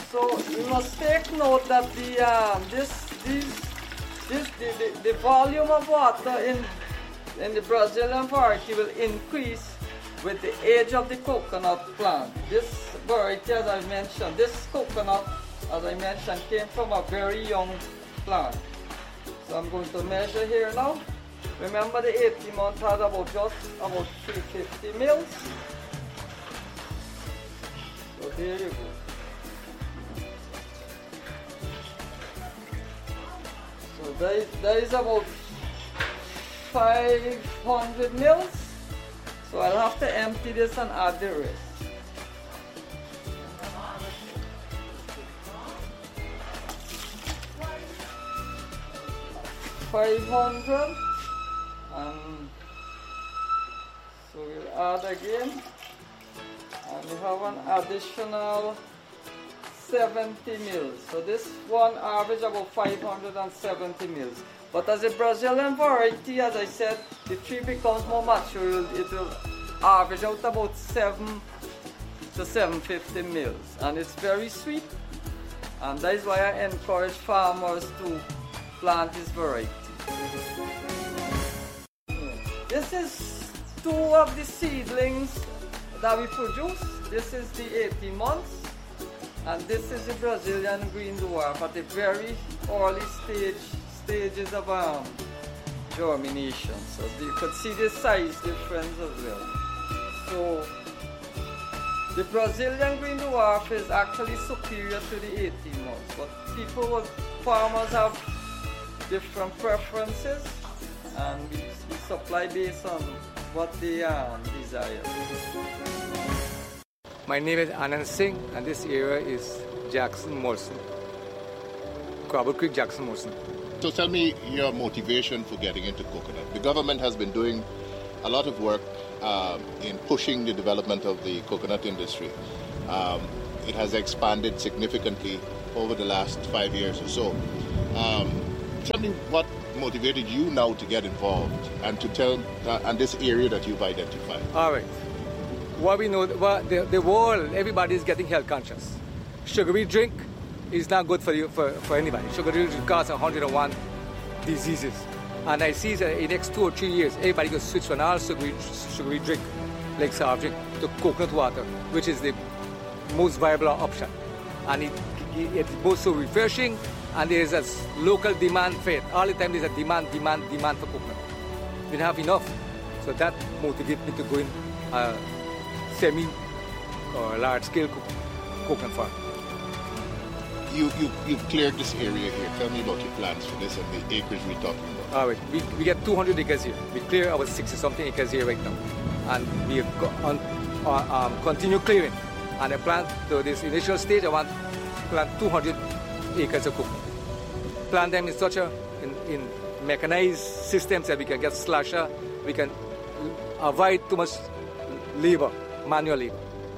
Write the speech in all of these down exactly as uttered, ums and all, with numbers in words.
So you must take note that the um, this these this the, the, the volume of water in in the Brazilian variety will increase with the age of the coconut plant. This variety, as I mentioned, this coconut, as I mentioned, came from a very young plant. So I'm going to measure here now. Remember the eighty months has about just about three hundred fifty mils. So there you go. So there, there is about five hundred mils. So I'll have to empty this and add the rest. five hundred, and so we'll add again, and we have an additional seventy mils. So this one average about five hundred seventy mils. But as a Brazilian variety, as I said, the tree becomes more mature, it will average out about seven to seven hundred fifty mils, and it's very sweet, and that is why I encourage farmers to plant this variety. This is two of the seedlings that we produce. This is the eighteen months, and this is the Brazilian green dwarf at the very early stage stages of um, germination. So you could see the size difference as well. So the Brazilian green dwarf is actually superior to the eighteen months, but people, farmers have different preferences, and we, we supply based on what they um, desire. My name is Anand Singh, and this area is Jackson Morrison, Crabble Creek, Jackson Morrison. So tell me your motivation for getting into coconut. The government has been doing a lot of work um, in pushing the development of the coconut industry. Um, it has expanded significantly over the last five years or so. Um, tell me what motivated you now to get involved and to tell uh, and this area that you've identified. All right. What we know, what the, the world, everybody is getting health conscious. Sugary drink is not good for you, for, for anybody. Sugary drink causes one hundred one diseases. And I see that in the next two or three years, everybody will switch from all sugary, sugary drink, like soft drink, to coconut water, which is the most viable option. And it, it, it's both so refreshing, and there is a local demand for it. All the time there's a demand, demand, demand for coconut. We don't have enough. So that motivates me to go in a semi or large scale co coconut farm. You, you, you've cleared this area here. Tell me about your plans for this and the acres we're talking about. All right, we, we get two hundred acres here. We clear our sixty something acres here right now. And we go on, uh, um, continue clearing. And I plant, to this initial stage, I want to plant two hundred acres of coconut. Plant them in such a, in, in mechanized systems that we can get slasher, we can avoid too much labor, manual labor.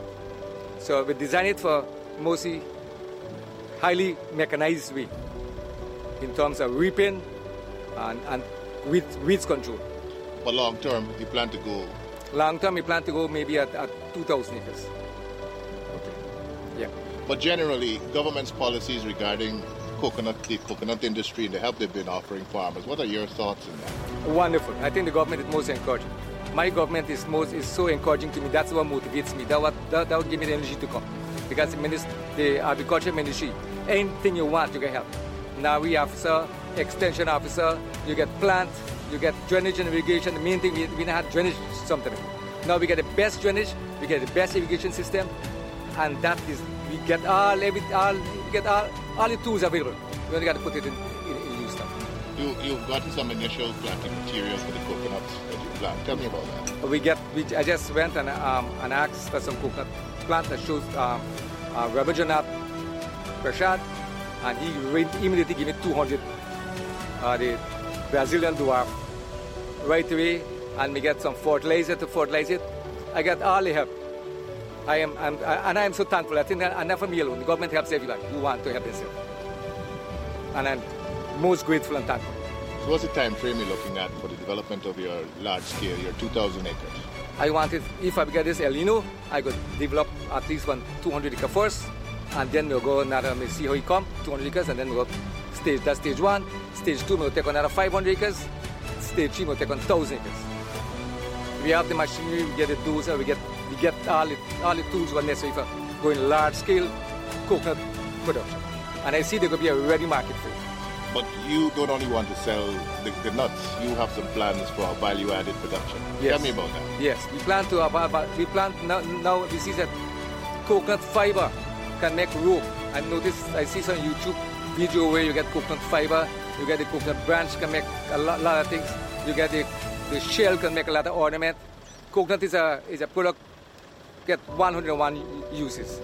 So we design it for mostly highly mechanized way in terms of reaping and, and weed, weeds control. But long term, you plan to go? Long term, we plan to go maybe at, at two thousand acres. Okay. Yeah. But generally, government's policies regarding coconut, the coconut industry and the help they've been offering farmers, what are your thoughts on that? Wonderful. I think the government is most encouraging. My government is most is so encouraging to me. That's what motivates me. That what that, that will give me the energy to come. Because the, minister, the agriculture ministry, anything you want, you can help. Now we officer, extension officer, you get plant, you get drainage and irrigation. The main thing, we, we had drainage sometimes. Now we get the best drainage, we get the best irrigation system, and that is, we get all, every, all, we get all, all the tools available. We only got to put it in, in, in use now. You, you've gotten some initial planting materials for the coconuts that you plant. Tell me about that. We get, we, I just went and, um, and asked for some coconut plant that shows um, uh, Rabindranath Prasad, and he immediately gave me two hundred uh, the Brazilian dwarf right away, and we get some fertilizer to fertilize it. I got all the help. I am, I'm, I, and I am so thankful. I think that I'm never me alone. The government helps everybody who want to help themselves, and I'm most grateful and thankful. So what's the time frame you're looking at for the development of your large scale, your two thousand acres? I wanted, if I get this El Nino, I could develop at least one two hundred acre first, and then we'll go another, we'll see how it come, two hundred acres, and then we'll go stage, that's stage one. Stage two, we'll take on another five hundred acres. Stage three, we'll take on one thousand acres. We have the machinery, we get the tools, we get, we get all the, all the tools that are necessary for going large-scale coconut production. And I see there could be a ready market for it. But you don't only want to sell the, the nuts, you have some plans for value-added production. Yes. Tell me about that. Yes, we plan to, uh, we plan, now, now we see that coconut fiber can make rope. I notice, I see some YouTube video where you get coconut fiber, you get the coconut branch can make a lot, lot of things, you get the, the shell can make a lot of ornament. Coconut is a, is a product, get one hundred one uses.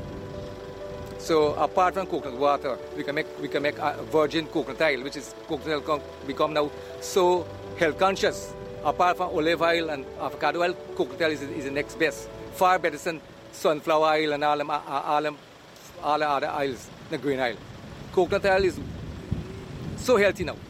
So apart from coconut water, we can make we can make a virgin coconut oil, which is coconut oil become now so health conscious. Apart from olive oil and avocado oil, coconut oil is, is the next best, far better than sunflower oil and all them all them all the other oils, the green oil. Coconut oil is so healthy now.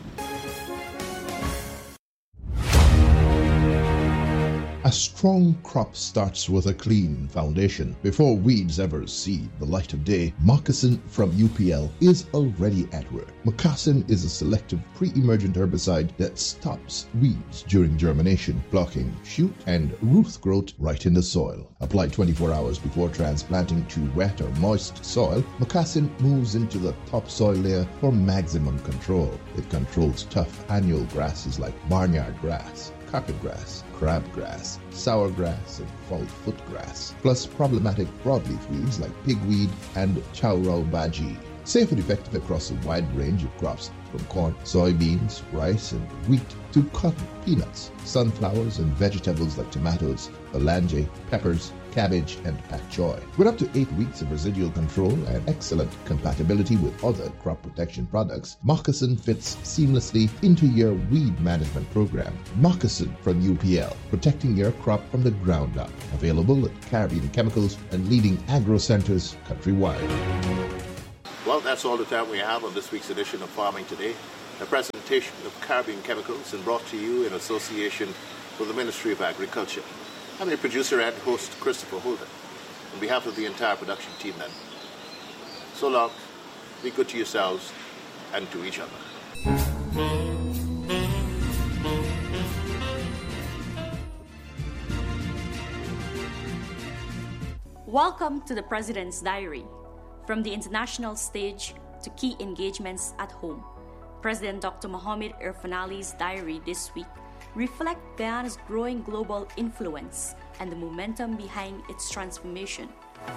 A strong crop starts with a clean foundation. Before weeds ever see the light of day, Moccasin from U P L is already at work. Moccasin is a selective pre-emergent herbicide that stops weeds during germination, blocking shoot and root growth right in the soil. Applied twenty-four hours before transplanting to wet or moist soil, Moccasin moves into the topsoil layer for maximum control. It controls tough annual grasses like barnyard grass, carpet grass, crabgrass, sourgrass, and fall footgrass, plus problematic broadleaf weeds like pigweed and chowrau baji. Safe and effective across a wide range of crops from corn, soybeans, rice, and wheat to cotton, peanuts, sunflowers, and vegetables like tomatoes, olange, peppers, cabbage, and pak choy. With up to eight weeks of residual control and excellent compatibility with other crop protection products, Moccasin fits seamlessly into your weed management program. Moccasin from U P L, protecting your crop from the ground up. Available at Caribbean Chemicals and leading agro centers countrywide. Well, that's all the time we have on this week's edition of Farming Today, a presentation of Caribbean Chemicals and brought to you in association with the Ministry of Agriculture. I'm your producer and host, Christopher Holden. On behalf of the entire production team then, so long, be good to yourselves and to each other. Welcome to the President's Diary. From the international stage to key engagements at home, President Doctor Mohamed Irfaan Ali's diary this week reflects Guyana's growing global influence and the momentum behind its transformation.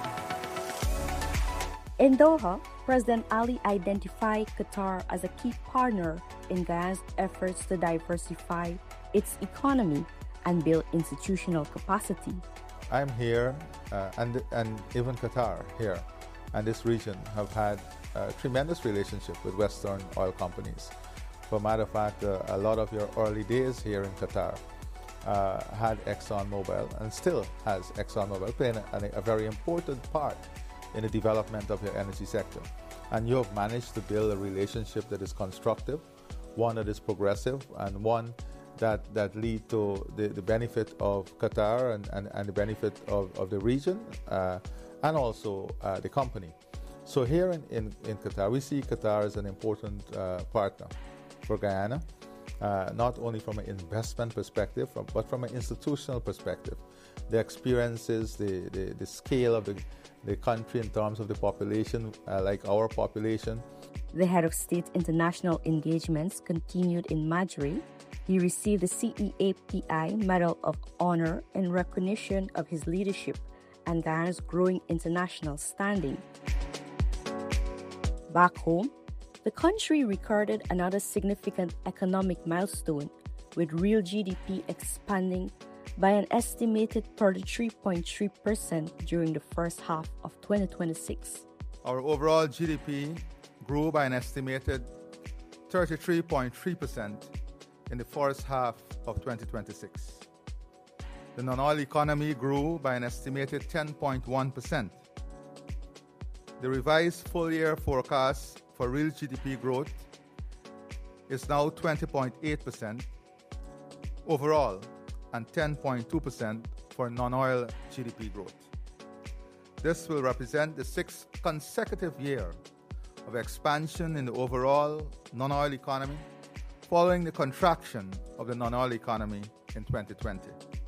In Doha, President Ali identified Qatar as a key partner in Guyana's efforts to diversify its economy and build institutional capacity. I'm here, uh, and, and even Qatar here, and this region have had a tremendous relationship with Western oil companies. For a matter of fact, uh, a lot of your early days here in Qatar uh, had ExxonMobil and still has ExxonMobil playing a, a very important part in the development of your energy sector. And you have managed to build a relationship that is constructive, one that is progressive, and one that, that lead to the, the benefit of Qatar and, and, and the benefit of, of the region uh, and also uh, the company. So here in, in, in Qatar, we see Qatar as an important uh, partner for Guyana, uh, not only from an investment perspective, but from an institutional perspective. The experiences, the, the, the scale of the, the country in terms of the population, uh, like our population. The head of state international engagements continued in Madrid. He received the C E A P I Medal of Honor in recognition of his leadership and Guyana's growing international standing. Back home, the country recorded another significant economic milestone, with real G D P expanding by an estimated thirty-three point three percent during the first half of twenty twenty-six. Our overall G D P grew by an estimated thirty-three point three percent in the first half of twenty twenty-six. The non-oil economy grew by an estimated ten point one percent. The revised full-year forecast for real G D P growth is now twenty point eight percent overall and ten point two percent for non-oil G D P growth. This will represent the sixth consecutive year of expansion in the overall non-oil economy, following the contraction of the non-oil economy in twenty twenty.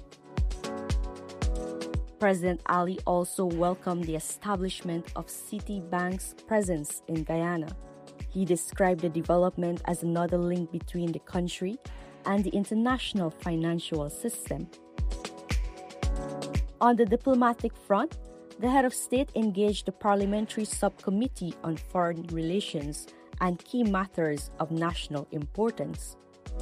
President Ali also welcomed the establishment of Citibank's presence in Guyana. He described the development as another link between the country and the international financial system. On the diplomatic front, the head of state engaged the Parliamentary Subcommittee on Foreign Relations and key matters of national importance.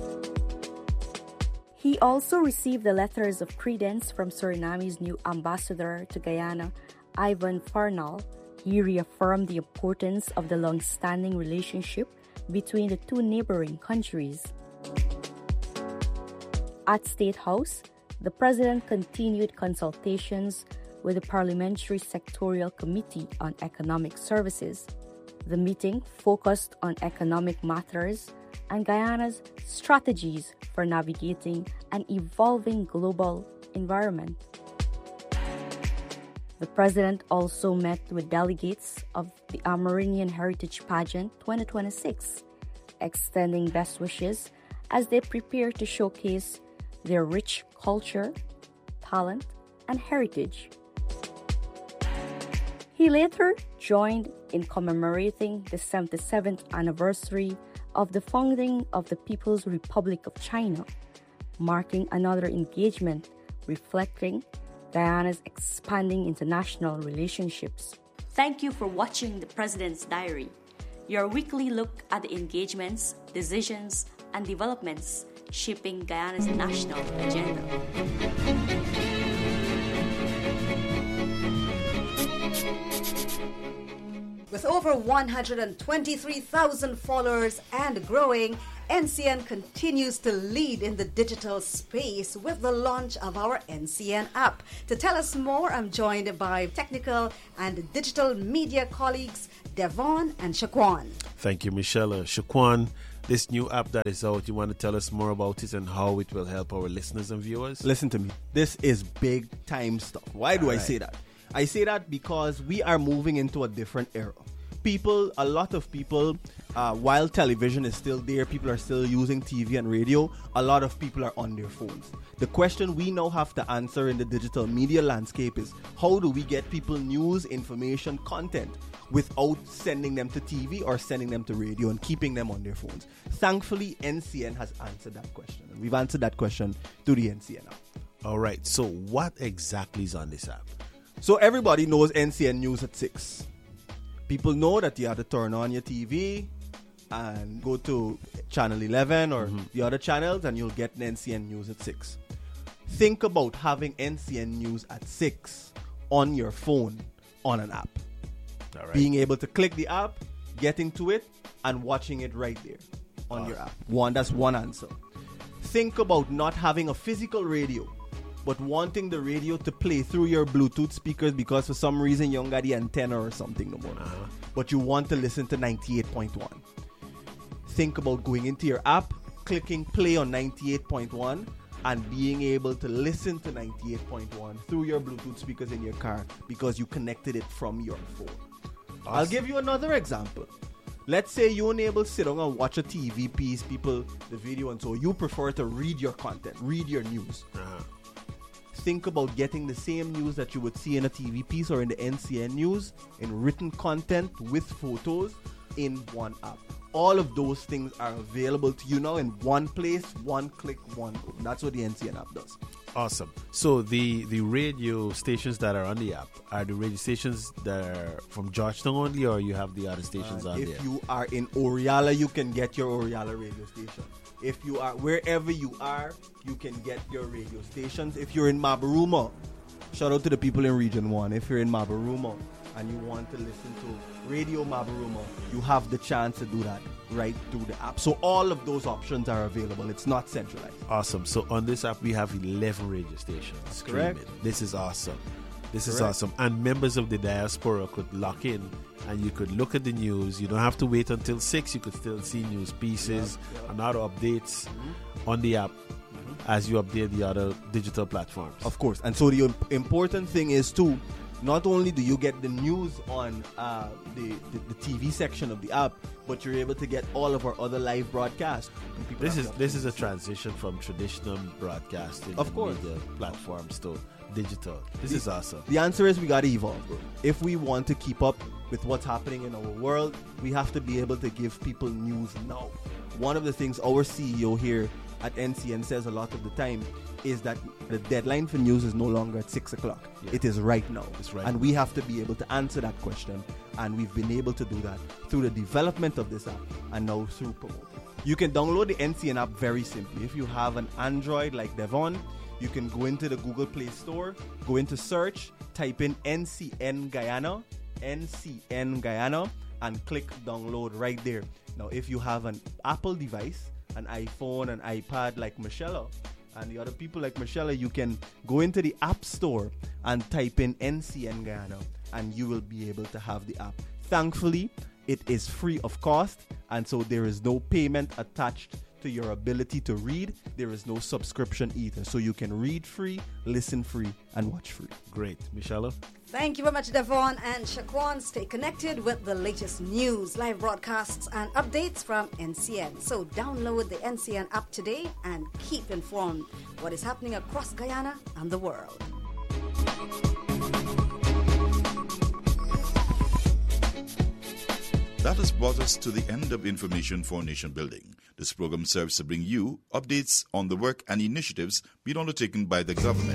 He also received the letters of credence from Suriname's new ambassador to Guyana, Ivan Farnall. He reaffirmed the importance of the long-standing relationship between the two neighboring countries. At State House, the President continued consultations with the Parliamentary Sectorial Committee on Economic Services. The meeting focused on economic matters and Guyana's strategies for navigating an evolving global environment. The President also met with delegates of the Amerindian Heritage Pageant twenty twenty-six, extending best wishes as they prepare to showcase their rich culture, talent, and heritage. He later joined in commemorating the seventy-seventh anniversary of the founding of the People's Republic of China, marking another engagement reflecting Guyana's expanding international relationships. Thank you for watching the President's Diary, your weekly look at the engagements, decisions, and developments shaping Guyana's national agenda. With over one hundred twenty-three thousand followers and growing, N C N continues to lead in the digital space with the launch of our N C N app. To tell us more, I'm joined by technical and digital media colleagues Devon and Shaquan. Thank you, Michelle. Uh, Shaquan, this new app that is out, you want to tell us more about it and how it will help our listeners and viewers? Listen to me. This is big time stuff. Why do All I right. say that? I say that because we are moving into a different era. People, a lot of people, uh, while television is still there, people are still using T V and radio, a lot of people are on their phones. The question we now have to answer in the digital media landscape is, how do we get people news, information, content without sending them to T V or sending them to radio and keeping them on their phones? Thankfully, N C N has answered that question. And we've answered that question through the N C N app. All right, so what exactly is on this app? So everybody knows N C N News at six. People know that you have to turn on your T V and go to channel eleven or mm-hmm. the other channels and you'll get N C N News at six. Think about having N C N News at six on your phone on an app. All right. Being able to click the app, getting to it, and watching it right there on Awesome. your app. One, that's one answer. Think about not having a physical radio, but wanting the radio to play through your Bluetooth speakers because for some reason you don't got the antenna or something no more. Uh-huh. But you want to listen to ninety-eight point one. Think about going into your app, clicking play on ninety-eight point one, and being able to listen to ninety-eight point one through your Bluetooth speakers in your car because you connected it from your phone. Awesome. I'll give you another example. Let's say you're unable to sit down and watch a T V piece, people, the video, and so you prefer to read your content, read your news. Uh-huh. Think about getting the same news that you would see in a T V piece or in the N C N News in written content with photos in one app. All of those things are available to you now in one place, one click, one go. That's what the N C N app does. Awesome. So the, the radio stations that are on the app, are the radio stations that are from Georgetown only, or you have the other stations Uh, on if there? you are in Oriala, you can get your Oriala radio station. If you are wherever you are, you can get your radio stations. If you're in Mabaruma, shout out to the people in Region one. If you're in Mabaruma and you want to listen to Radio Mabaruma, you have the chance to do that right through the app. So all of those options are available. It's not centralized. Awesome. So on this app, we have eleven radio stations. Correct. Streaming. This is awesome. This is Correct. awesome. And members of the diaspora could lock in and you could look at the news. You don't have to wait until six. You could still see news pieces Yep, yep. and other updates Mm-hmm. on the app mm-hmm. as you update the other digital platforms. Of course. And so the imp- important thing is too, not only do you get the news on uh, the, the the T V section of the app, but you're able to get all of our other live broadcasts. This is this is a transition from traditional broadcasting, of course, media platforms to digital. This the, is awesome. The answer is we got to evolve, bro. If we want to keep up with what's happening in our world, we have to be able to give people news now. One of the things our C E O here at N C N says a lot of the time is that the deadline for news is no longer at six o'clock. Yeah. It is right now. It's right and now. We have to be able to answer that question. And we've been able to do that through the development of this app and now through promoting. You can download the N C N app very simply. If you have an Android like Devon, you can go into the Google Play Store, go into search, type in N C N Guyana, N C N Guyana, and click download right there. Now, if you have an Apple device, an iPhone, an iPad like Michelle and the other people like Michelle, you can go into the App Store and type in N C N Guyana, and you will be able to have the app. Thankfully, it is free of cost, and so there is no payment attached to your ability to read. There is no subscription either, so you can read free, listen free, and watch free. Great. Michelle? Thank you very much, Devon and Shaquan. Stay connected with the latest news, live broadcasts, and updates from N C N. So download the N C N app today and keep informed what is happening across Guyana and the world. That has brought us to the end of Information for Nation Building. This program serves to bring you updates on the work and initiatives being undertaken by the government